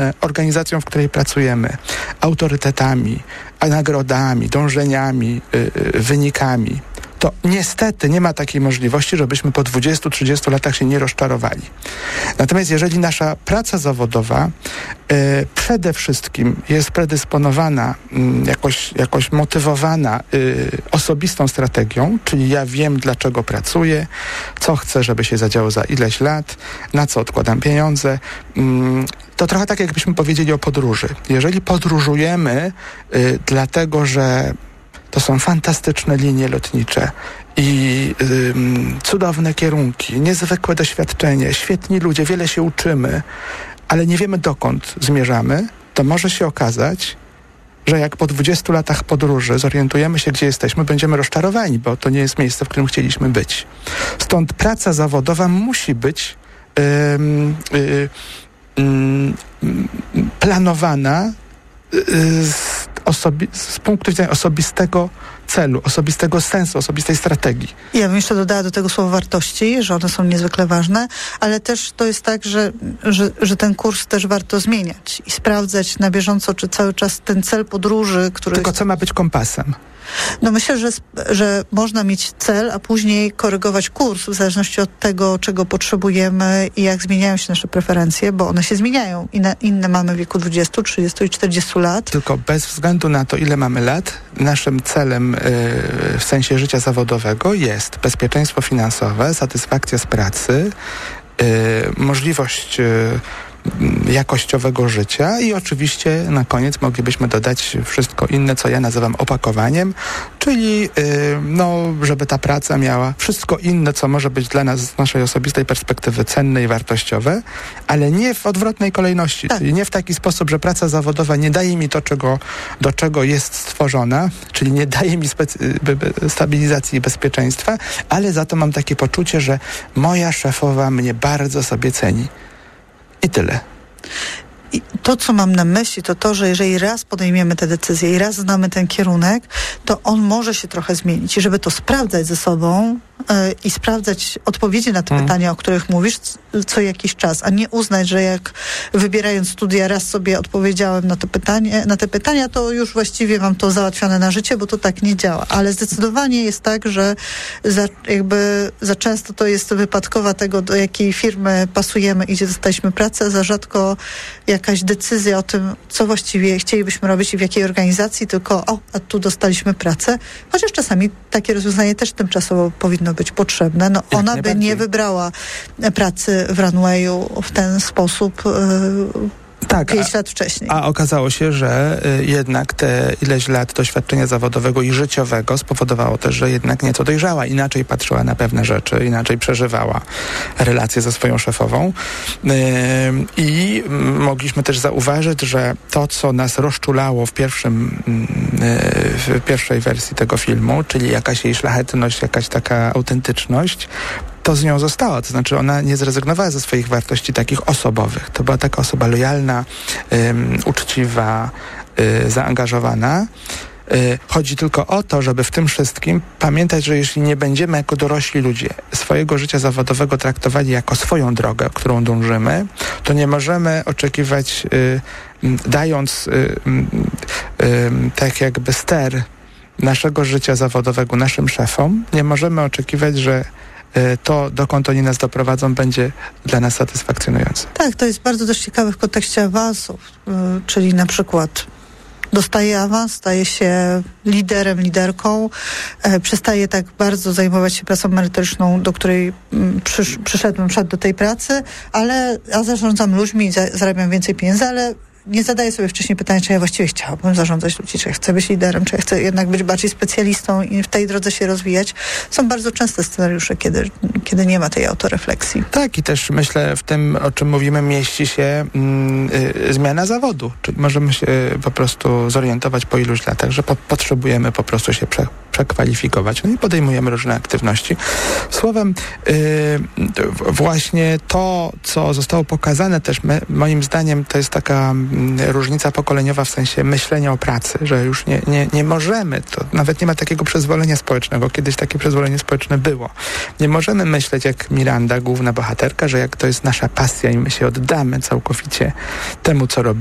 organizacją, w której pracujemy, autorytetami, nagrodami, dążeniami, wynikami, to niestety nie ma takiej możliwości, żebyśmy po 20-30 latach się nie rozczarowali. Natomiast jeżeli nasza praca zawodowa przede wszystkim jest predysponowana, jakoś motywowana osobistą strategią, czyli ja wiem, dlaczego pracuję, co chcę, żeby się zadziało za ileś lat, na co odkładam pieniądze, to trochę tak, jakbyśmy powiedzieli o podróży. Jeżeli podróżujemy dlatego, że to są fantastyczne linie lotnicze i cudowne kierunki, niezwykłe doświadczenie, świetni ludzie, wiele się uczymy, ale nie wiemy, dokąd zmierzamy, to może się okazać, że jak po 20 latach podróży zorientujemy się, gdzie jesteśmy, będziemy rozczarowani, bo to nie jest miejsce, w którym chcieliśmy być. Stąd praca zawodowa musi być planowana z punktu widzenia osobistego celu, osobistego sensu, osobistej strategii. Ja bym jeszcze dodała do tego słowo wartości, że one są niezwykle ważne, ale też to jest tak, że ten kurs też warto zmieniać i sprawdzać na bieżąco, czy cały czas ten cel podróży, który... Tylko co ma być kompasem? No myślę, że można mieć cel, a później korygować kurs w zależności od tego, czego potrzebujemy i jak zmieniają się nasze preferencje, bo one się zmieniają. Inne mamy w wieku 20, 30 i 40 lat. Tylko bez względu na to, ile mamy lat, naszym celem w sensie życia zawodowego jest bezpieczeństwo finansowe, satysfakcja z pracy, możliwość jakościowego życia i oczywiście na koniec moglibyśmy dodać wszystko inne, co ja nazywam opakowaniem, czyli żeby ta praca miała wszystko inne, co może być dla nas z naszej osobistej perspektywy cenne i wartościowe, ale nie w odwrotnej kolejności, tak. Czyli nie w taki sposób, że praca zawodowa nie daje mi to, do czego jest stworzona, czyli nie daje mi stabilizacji i bezpieczeństwa, ale za to mam takie poczucie, że moja szefowa mnie bardzo sobie ceni. I tyle. I to, co mam na myśli, to, że jeżeli raz podejmiemy tę decyzję i raz znamy ten kierunek, to on może się trochę zmienić. I żeby to sprawdzać ze sobą i sprawdzać odpowiedzi na te pytania, o których mówisz, co jakiś czas, a nie uznać, że jak wybierając studia raz sobie odpowiedziałem na te pytania, to już właściwie mam to załatwione na życie, bo to tak nie działa. Ale zdecydowanie jest tak, że za często to jest wypadkowa tego, do jakiej firmy pasujemy i gdzie dostaliśmy pracę, za rzadko jakaś decyzja o tym, co właściwie chcielibyśmy robić i w jakiej organizacji, tylko a tu dostaliśmy pracę. Chociaż czasami takie rozwiązanie też tymczasowo powinno być potrzebne. No, ona by nie wybrała pracy w Runwayu w ten sposób 5 lat wcześniej. A okazało się, że jednak te ileś lat doświadczenia zawodowego i życiowego spowodowało też, że jednak nieco dojrzała, inaczej patrzyła na pewne rzeczy, inaczej przeżywała relacje ze swoją szefową. I mogliśmy też zauważyć, że to, co nas rozczulało w pierwszej wersji tego filmu, czyli jakaś jej szlachetność, jakaś taka autentyczność, to z nią zostało. To znaczy ona nie zrezygnowała ze swoich wartości takich osobowych. To była taka osoba lojalna, uczciwa, zaangażowana. Chodzi tylko o to, żeby w tym wszystkim pamiętać, że jeśli nie będziemy jako dorośli ludzie swojego życia zawodowego traktowali jako swoją drogę, którą dążymy, to nie możemy oczekiwać, dając tak jakby ster naszego życia zawodowego naszym szefom, nie możemy oczekiwać, że to, dokąd oni nas doprowadzą, będzie dla nas satysfakcjonujące. Tak, to jest bardzo też ciekawe w kontekście awansów, czyli na przykład dostaje awans, staje się liderem, liderką, przestaje tak bardzo zajmować się pracą merytoryczną, do której przyszedł do tej pracy, a zarządzam ludźmi, zarabiam więcej pieniędzy, ale nie zadaję sobie wcześniej pytania, czy ja właściwie chciałabym zarządzać ludźmi, czy ja chcę być liderem, czy ja chcę jednak być bardziej specjalistą i w tej drodze się rozwijać. Są bardzo częste scenariusze, kiedy nie ma tej autorefleksji. Tak, i też myślę, w tym, o czym mówimy, mieści się zmiana zawodu. Czyli możemy się po prostu zorientować po iluś latach, że potrzebujemy po prostu się przekwalifikować. No i podejmujemy różne aktywności. Słowem, właśnie to, co zostało pokazane też, moim zdaniem, to jest taka różnica pokoleniowa w sensie myślenia o pracy, że już nie możemy, to nawet nie ma takiego przyzwolenia społecznego. Kiedyś takie przyzwolenie społeczne było. Nie możemy myśleć jak Miranda, główna bohaterka, że jak to jest nasza pasja i my się oddamy całkowicie temu, co robimy,